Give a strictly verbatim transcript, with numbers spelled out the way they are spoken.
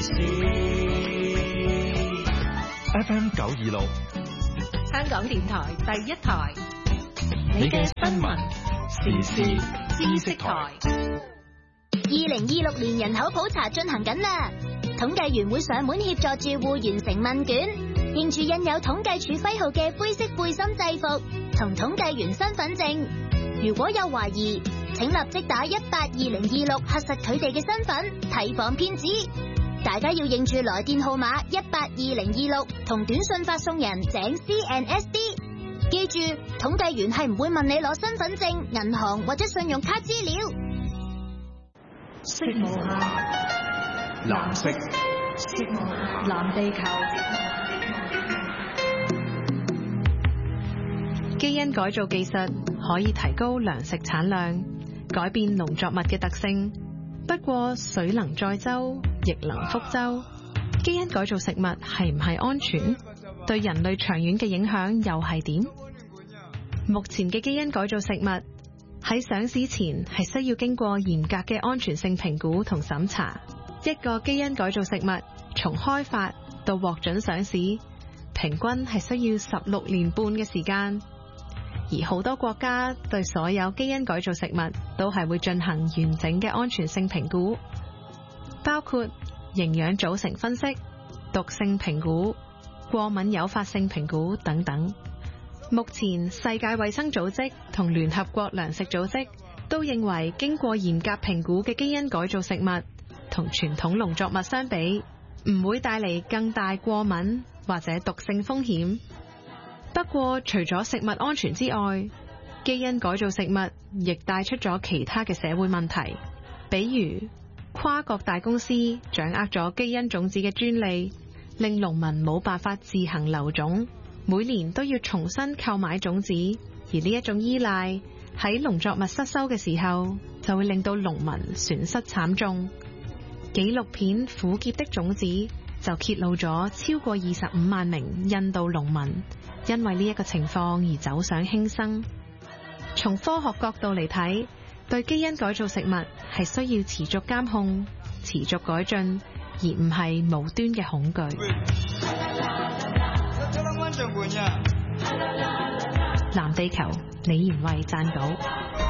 F M 九二六， 香港電台第一台，你嘅新聞時事知識台。 二零二六年人口普查進行緊啦，統計員會上門協助住戶完成問卷，認住印有統計處徽號嘅灰色背心制服同統計員身份證。如果有懷疑，請立即打一八二零二六核實佢哋嘅身份，提防騙子。大家要認住來電號碼一八二零二六同短信發送人井 C N S D。記住，統計員係唔會問你攞身份證、銀行或者信用卡資料。 色無限，藍色，色無限，藍地球。基因改造技術可以提高糧食產量，改變農作物嘅特性。不過水能載舟，亦能覆舟。基因改造食物係唔係安全？對人類長遠嘅影響又係點？目前嘅基因改造食物喺上市前係需要經過嚴格嘅安全性評估同審查。一個基因改造食物從開發到獲准上市，平均係需要十六年半嘅時間。而好多國家對所有基因改造食物都係會進行完整嘅安全性評估，包括營養組成分析、毒性評估、過敏誘發性評估等等。目前世界衛生組織同聯合國糧食組織都認為，經過嚴格評估嘅基因改造食物同傳統農作物相比，唔會帶嚟更大過敏或者毒性風險。不過除咗食物安全之外，基因改造食物亦帶出咗其他嘅社會問題，比如跨國大公司掌握咗基因種子嘅專利，令農民冇辦法自行留種，每年都要重新購買種子，而呢一種依賴喺農作物失收嘅時候，就會令到農民損失慘重。紀錄片《苦澀的種子》就揭露咗超過二十五萬名印度農民因為呢一個情況而走上輕生。從科學角度嚟睇，對基因改造食物係需要持續監控、持續改進，而唔係無端嘅恐懼。藍地球李賢慧撰稿。